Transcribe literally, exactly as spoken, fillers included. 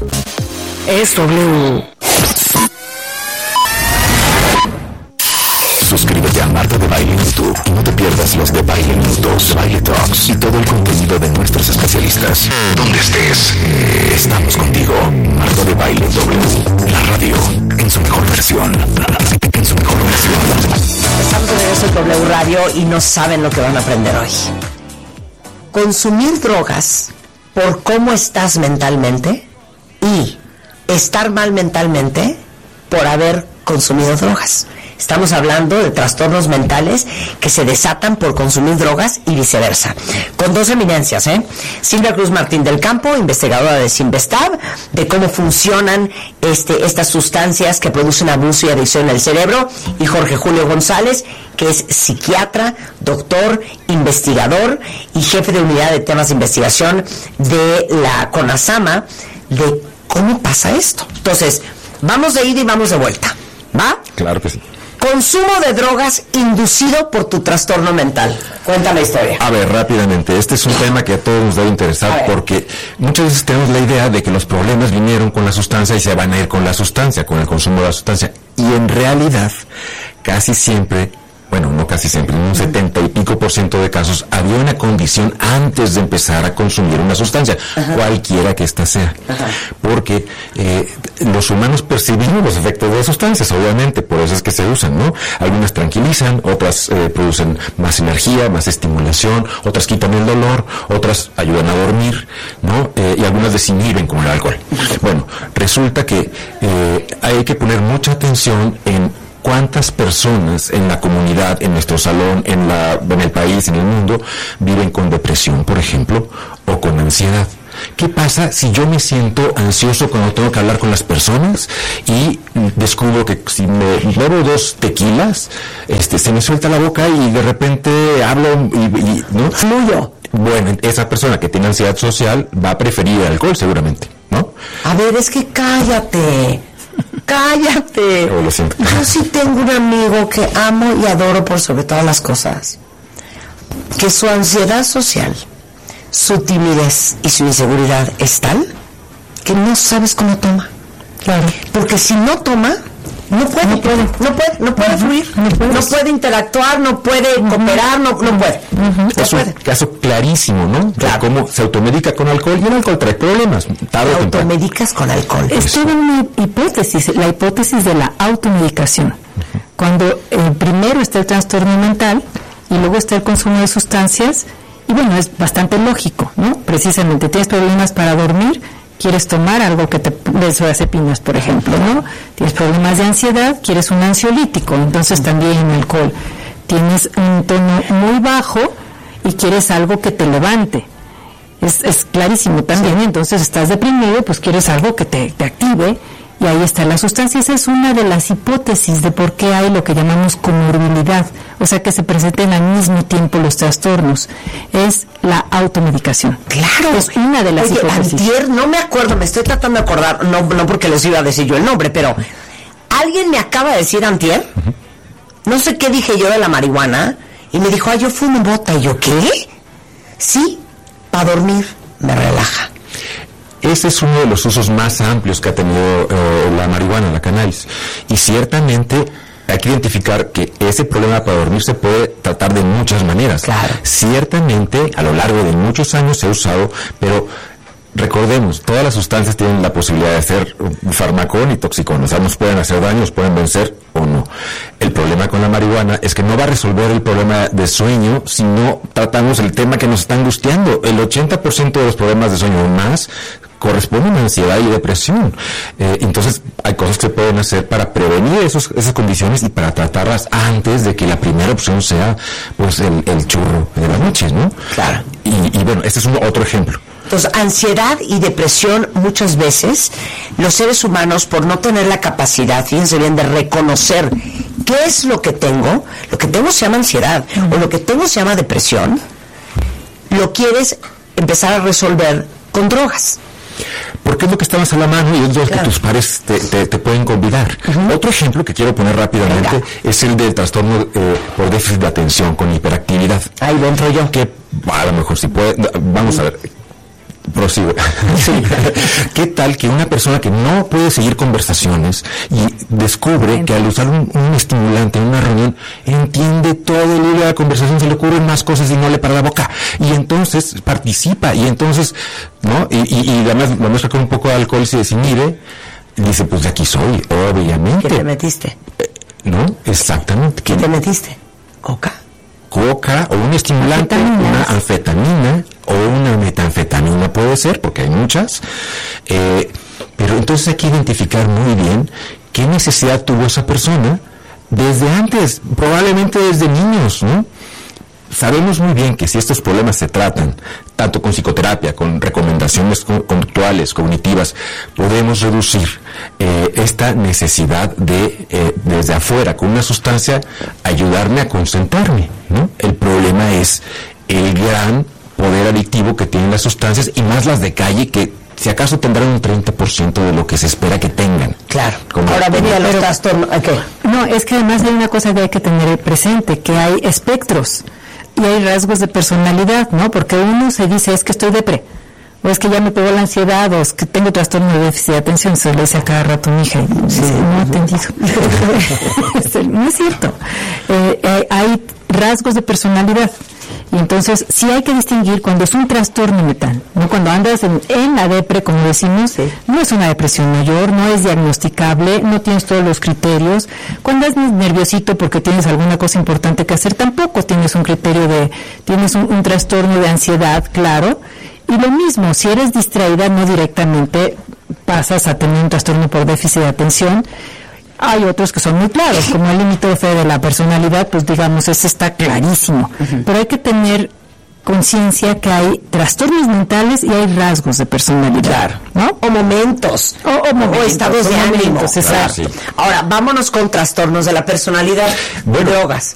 Es W. Suscríbete a Marta de Baile en YouTube y no te pierdas los de Baile Minutos, Baile Talks y todo el contenido de nuestros especialistas. Donde estés, estamos contigo. Marta de Baile W, la radio en su mejor versión. En su mejor versión. Estamos de regreso en W Radio y no saben lo que van a aprender hoy. Consumir drogas por cómo estás mentalmente y estar mal mentalmente por haber consumido drogas. Estamos hablando de trastornos mentales que se desatan por consumir drogas y viceversa. Con dos eminencias, ¿eh? Silvia Cruz Martín del Campo, investigadora de Sinvestab, de cómo funcionan este, estas sustancias que producen abuso y adicción en el cerebro, y Jorge Julio González, que es psiquiatra, doctor, investigador y jefe de unidad de temas de investigación de la CONASAMA, de cómo pasa esto. Entonces, vamos de ida y vamos de vuelta, ¿va? Claro que sí. Consumo de drogas inducido por tu trastorno mental. Cuéntame la historia. A ver, rápidamente, este es un tema que a todos nos debe interesar porque muchas veces tenemos la idea de que los problemas vinieron con la sustancia y se van a ir con la sustancia, con el consumo de la sustancia. Y en realidad, casi siempre, bueno, no casi siempre, en un setenta y pico por ciento de casos, había una condición antes de empezar a consumir una sustancia, Ajá. cualquiera que ésta sea. Ajá. Porque eh, los humanos percibimos los efectos de sustancias, obviamente, por eso es que se usan, ¿no? Algunas tranquilizan, otras eh, producen más energía, más estimulación, otras quitan el dolor, otras ayudan a dormir, ¿no? Eh, y algunas desinhiben, como el alcohol. Bueno, resulta que eh, hay que poner mucha atención en cuántas personas en la comunidad, en nuestro salón, en la, en el país, en el mundo, viven con depresión, por ejemplo, o con ansiedad. ¿Qué pasa si yo me siento ansioso cuando tengo que hablar con las personas y descubro que si me bebo dos tequilas, este, se me suelta la boca y de repente hablo y, y ¿no? Fluyo. Bueno, esa persona que tiene ansiedad social va a preferir el alcohol seguramente, ¿no? A ver, es que cállate. Cállate. Oh, lo siento. Yo sí tengo un amigo que amo y adoro por sobre todas las cosas, que su ansiedad social, su timidez y su inseguridad es tal que no sabes cómo toma. Claro. Porque si no toma, no puede, no puede, no puede, no puede uh-huh. fluir, no, no puede interactuar, no puede uh-huh. cooperar, no, no puede. Uh-huh. Es un caso clarísimo, ¿no? Claro. De cómo se automedica con alcohol y el alcohol trae problemas. Te automedicas con alcohol. Es toda una hipótesis, la hipótesis de la automedicación. Uh-huh. Cuando eh, primero está el trastorno mental y luego está el consumo de sustancias, y bueno, es bastante lógico, ¿no? Precisamente, tienes problemas para dormir, quieres tomar algo que te benzodiazepinas, por ejemplo, ¿no? Tienes problemas de ansiedad, quieres un ansiolítico, entonces también alcohol. Tienes un tono muy bajo y quieres algo que te levante. Es, es clarísimo también, sí. Entonces estás deprimido, pues quieres algo que te, te active, y ahí está la sustancia. Esa es una de las hipótesis de por qué hay lo que llamamos comorbilidad, o sea que se presenten al mismo tiempo los trastornos. Es la automedicación. Claro. Es una de las Oye, hipótesis. Antier, no me acuerdo, me estoy tratando de acordar, no, no porque les iba a decir yo el nombre, pero alguien me acaba de decir antier, uh-huh. no sé qué dije yo de la marihuana, y me dijo, ay, yo fumo bota, y yo, ¿qué? Sí, para dormir, me relaja. Ese es uno de los usos más amplios que ha tenido eh, la marihuana, la cannabis. Y ciertamente hay que identificar que ese problema para dormir se puede tratar de muchas maneras. Claro. Ciertamente, a lo largo de muchos años se ha usado, pero recordemos, todas las sustancias tienen la posibilidad de ser un farmacón y toxicón. O sea, nos pueden hacer daño, nos pueden vencer o no. El problema con la marihuana es que no va a resolver el problema de sueño si no tratamos el tema que nos está angustiando. El ochenta por ciento de los problemas de sueño o más corresponden a ansiedad y depresión. Eh, entonces, hay cosas que se pueden hacer para prevenir esos, esas condiciones y para tratarlas antes de que la primera opción sea, pues, el, el churro de las noches, ¿no? Claro. Y, y bueno, este es un, otro ejemplo. Entonces, ansiedad y depresión, muchas veces, los seres humanos, por no tener la capacidad, fíjense bien, de reconocer qué es lo que tengo, lo que tengo se llama ansiedad, uh-huh. o lo que tengo se llama depresión, lo quieres empezar a resolver con drogas. Porque es lo que está más a la mano y es lo claro. que tus pares te, te, te pueden convidar. Uh-huh. Otro ejemplo que quiero poner rápidamente Venga. es el del trastorno eh, por déficit de atención con hiperactividad. Ahí entro yo. Que a lo mejor si puede, vamos uh-huh. a ver. Prosigo. Sí. ¿Qué tal que una persona que no puede seguir conversaciones y descubre que al usar un, un estimulante en una reunión entiende todo el hilo de la conversación, se le ocurren más cosas y no le para la boca, y entonces participa, y entonces, ¿no? Y, y, y además la muestra con un poco de alcohol se desinhibe y dice, pues de aquí soy, obviamente. ¿Qué te metiste? Eh, ¿No? Exactamente. ¿Qué te metiste? ¿Coca? Coca o un estimulante, una anfetamina o una metanfetamina puede ser, porque hay muchas, eh, pero entonces hay que identificar muy bien qué necesidad tuvo esa persona desde antes, probablemente desde niños, ¿no? Sabemos muy bien que si estos problemas se tratan tanto con psicoterapia, con recomendaciones conductuales, cognitivas, podemos reducir eh, esta necesidad de, eh, desde afuera, con una sustancia, ayudarme a concentrarme, ¿no? El problema es el gran poder adictivo que tienen las sustancias, y más las de calle, que si acaso tendrán un treinta por ciento de lo que se espera que tengan. Claro. Como Ahora venía los trastornos. Okay. No, es que además hay una cosa que hay que tener presente, que hay espectros y hay rasgos de personalidad, ¿no? Porque uno se dice, es que estoy depre, o es que ya me pegó la ansiedad, o es que tengo trastorno de déficit de atención, se lo dice a cada rato mi hija, y sí, dice, no he entendido. No es cierto. Eh, eh, hay rasgos de personalidad, y entonces sí hay que distinguir cuando es un trastorno mental, ¿no? Cuando andas en, en la depre, como decimos, sí. No es una depresión mayor, no es diagnosticable, no tienes todos los criterios. Cuando es nerviosito porque tienes alguna cosa importante que hacer, tampoco tienes un criterio de, tienes un, un trastorno de ansiedad, claro. Y lo mismo, si eres distraída, no directamente pasas a tener un trastorno por déficit de atención. Hay otros que son muy claros, como el límite de fe de la personalidad, pues digamos, ese está clarísimo. Uh-huh. Pero hay que tener conciencia que hay trastornos mentales y hay rasgos de personalidad, ¿no? O momentos. O, o, momentos, o estados de ánimo. Exacto. Claro, sí. Ahora, vámonos con trastornos de la personalidad, bueno, drogas.